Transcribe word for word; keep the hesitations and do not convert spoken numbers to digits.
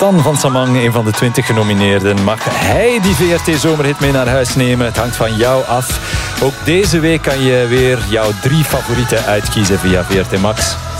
Stan van Samang, een van de twintig genomineerden. Mag hij die V R T-zomerhit mee naar huis nemen? Het hangt van jou af. Ook deze week kan je weer jouw drie favorieten uitkiezen via V R T Max.